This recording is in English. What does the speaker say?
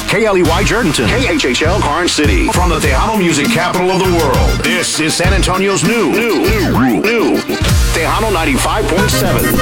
KLEY Jerdenton, KHHL Karnes City. From the Tejano music capital of the world, this is San Antonio's new Tejano 95.7.